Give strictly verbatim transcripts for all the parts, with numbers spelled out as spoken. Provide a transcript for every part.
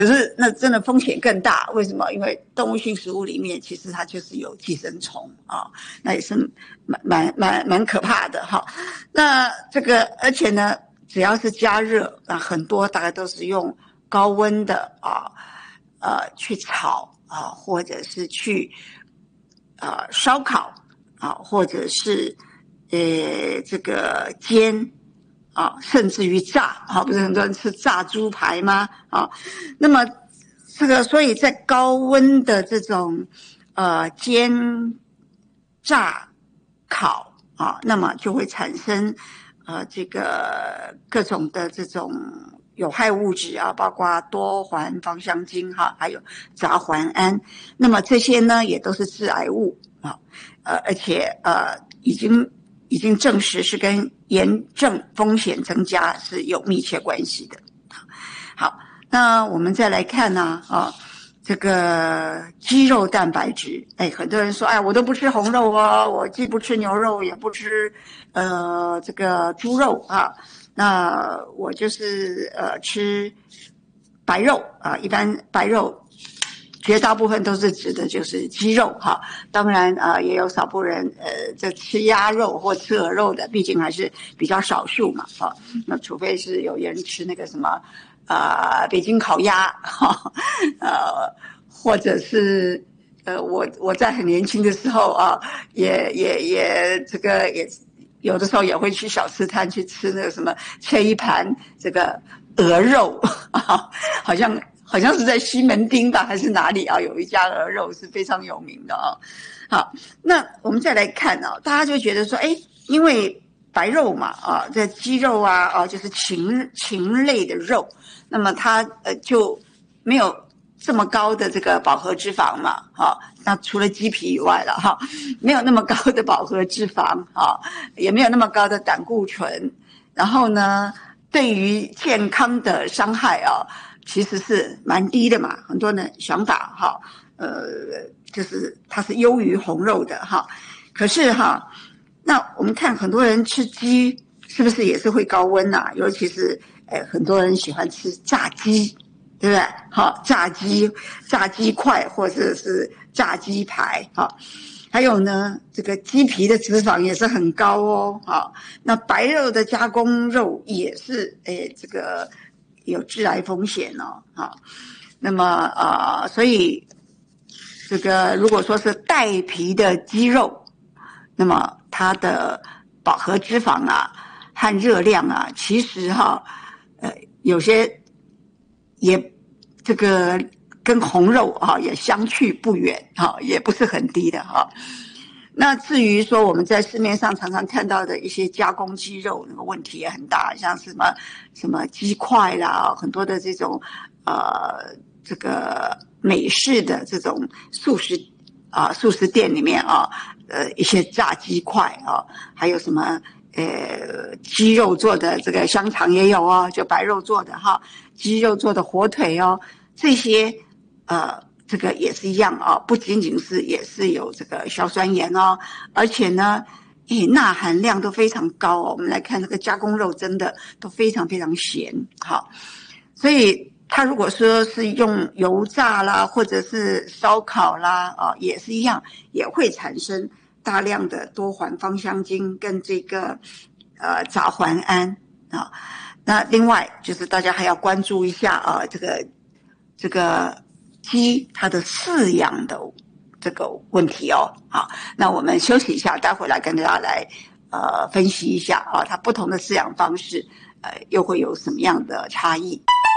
可是那真的风险更大，为什么？因为动物性食物里面其实它就是有寄生虫啊，那也是蛮蛮蛮蛮可怕的哈。那这个而且呢，只要是加热啊，很多大概都是用高温的啊呃去炒啊，或者是去呃烧烤啊，或者是呃这个煎。啊，甚至于炸啊，不是很多人吃炸猪排吗？啊，那么这个，所以在高温的这种呃煎、炸、烤啊，那么就会产生呃这个各种的这种有害物质啊，包括多环芳香烃哈，还有杂环胺。那么这些呢，也都是致癌物啊，呃，而且呃已经。已经证实是跟炎症风险增加是有密切关系的。好，那我们再来看呢、啊，啊，这个鸡肉蛋白质，哎，很多人说，哎，我都不吃红肉哦，我既不吃牛肉，也不吃呃这个猪肉啊，那我就是呃吃白肉啊，一般白肉。绝大部分都是指的就是鸡肉哈，当然啊、呃、也有少部分人呃这吃鸭肉或吃鹅肉的，毕竟还是比较少数嘛哈。那除非是有人吃那个什么啊、呃、北京烤鸭哈，呃或者是呃我我在很年轻的时候啊，也也也这个也有的时候也会去小吃摊去吃那个什么切一盘这个鹅肉啊，好像。好像是在西门町吧，还是哪里啊？有一家鹅肉是非常有名的啊。好，那我们再来看啊，大家就觉得说，哎，因为白肉嘛，啊，这鸡肉啊，啊，就是禽禽类的肉，那么它呃就没有这么高的这个饱和脂肪嘛，哈、啊。那除了鸡皮以外了哈、啊，没有那么高的饱和脂肪啊，也没有那么高的胆固醇，然后呢，对于健康的伤害啊。其实是蛮低的嘛，很多人想法哈，呃，就是它是优于红肉的哈。可是哈，那我们看很多人吃鸡，是不是也是会高温呐、啊？尤其是呃，很多人喜欢吃炸鸡，对不对？好，炸鸡、炸鸡块或者是炸鸡排，哈。还有呢，这个鸡皮的脂肪也是很高哦，好，那白肉的加工肉也是，诶，这个。有致癌风险哦，好，那么啊、呃，所以这个如果说是带皮的鸡肉，那么它的饱和脂肪啊和热量啊，其实哈，呃，有些也这个跟红肉啊也相去不远哈，也不是很低的哈。那至于说我们在市面上常常看到的一些加工鸡肉，那个问题也很大，像什么什么鸡块啦，很多的这种呃这个美式的这种素食啊素食店里面啊，呃一些炸鸡块啊，还有什么呃鸡肉做的这个香肠也有哦，就白肉做的哈，鸡肉做的火腿哦，这些呃。这个也是一样啊，不仅仅是也是有这个硝酸盐哦，而且呢，诶，钠含量都非常高哦。我们来看这个加工肉，真的都非常非常咸，好，所以它如果说是用油炸啦，或者是烧烤啦，啊，也是一样，也会产生大量的多环芳香烃跟这个呃杂环胺啊。那另外就是大家还要关注一下啊，这个这个。鸡它的饲养的这个问题哦，好，那我们休息一下，待会来跟大家来呃分析一下啊，它不同的饲养方式呃又会有什么样的差异？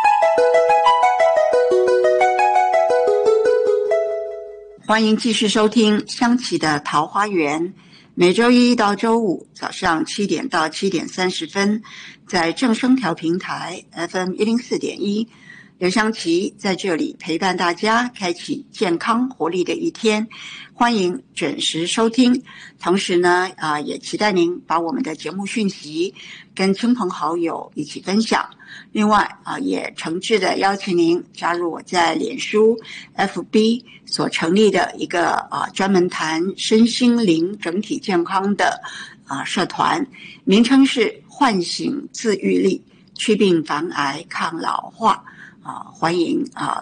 欢迎继续收听香琪的桃花源，每周一到周五早上七点到七点三十分，在正声调频台 F M 一零四点一。刘香琪在这里陪伴大家，开启健康活力的一天，欢迎准时收听。同时呢，啊、呃，也期待您把我们的节目讯息跟亲朋好友一起分享。另外啊、呃，也诚挚的邀请您加入我在脸书 F B 所成立的一个啊、呃、专门谈身心灵整体健康的啊、呃、社团，名称是唤醒自愈力，祛病防癌抗老化。 啊，欢迎啊